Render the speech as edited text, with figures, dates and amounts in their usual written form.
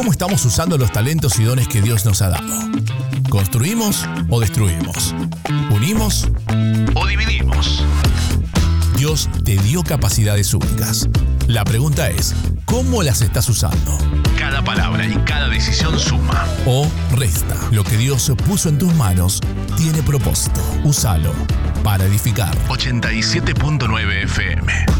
¿Cómo estamos usando los talentos y dones que Dios nos ha dado? ¿Construimos o destruimos? ¿Unimos o dividimos? Dios te dio capacidades únicas. La pregunta es, ¿cómo las estás usando? Cada palabra y cada decisión suma o resta. Lo que Dios puso en tus manos tiene propósito. Úsalo para edificar. 87.9 FM.